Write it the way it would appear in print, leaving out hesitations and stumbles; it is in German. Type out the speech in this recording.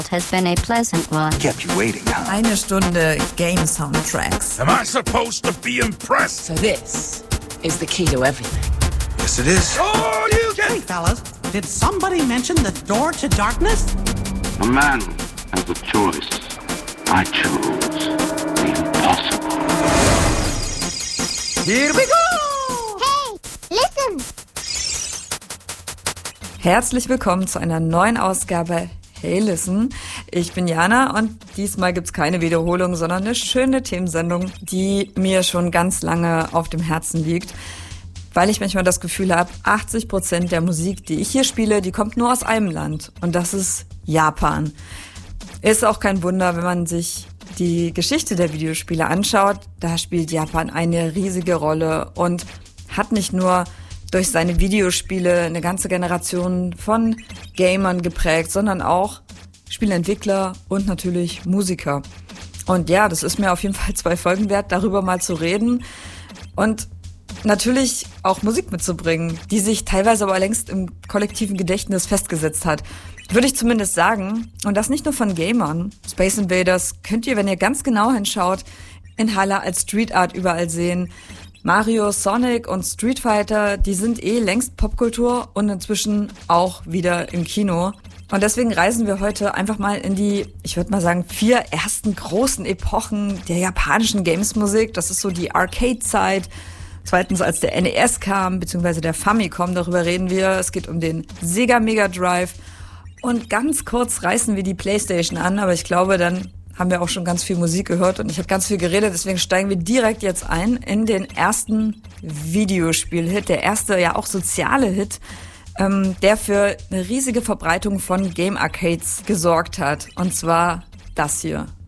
has been a pleasant one. Kept you waiting, huh? Eine Stunde Game Soundtracks. Am I supposed to be impressed? So this is the key to everything. Yes, it is. Oh, you can... Hey, fellas, did somebody mention the door to darkness? A man has a choice. I choose the impossible. Here we go! Hey, listen! Herzlich willkommen zu einer neuen Ausgabe Hey Listen. Ich bin Jana und diesmal gibt's keine Wiederholung, sondern eine schöne Themensendung, die mir schon ganz lange auf dem Herzen liegt, weil ich manchmal das Gefühl habe, 80% der Musik, die ich hier spiele, die kommt nur aus einem Land und das ist Japan. Ist auch kein Wunder, wenn man sich die Geschichte der Videospiele anschaut, da spielt Japan eine riesige Rolle und hat nicht nur durch seine Videospiele eine ganze Generation von Gamern geprägt, sondern auch Spieleentwickler und natürlich Musiker. Und ja, das ist mir auf jeden Fall 2 Folgen wert, darüber mal zu reden und natürlich auch Musik mitzubringen, die sich teilweise aber längst im kollektiven Gedächtnis festgesetzt hat. Würde ich zumindest sagen. Und das nicht nur von Gamern. Space Invaders könnt ihr, wenn ihr ganz genau hinschaut, in Halle als Street Art überall sehen. Mario, Sonic und Street Fighter, die sind längst Popkultur und inzwischen auch wieder im Kino. Und deswegen reisen wir heute einfach mal in die, ich würde mal sagen, 4 ersten großen Epochen der japanischen Gamesmusik. Das ist so die Arcade-Zeit. Zweitens, als der NES kam, beziehungsweise der Famicom, darüber reden wir. Es geht um den Sega Mega Drive. Und ganz kurz reißen wir die PlayStation an, aber ich glaube, dann haben wir auch schon ganz viel Musik gehört und ich habe ganz viel geredet, deswegen steigen wir direkt jetzt ein in den ersten Videospiel-Hit, der erste ja auch soziale Hit, der für eine riesige Verbreitung von Game Arcades gesorgt hat, und zwar das hier.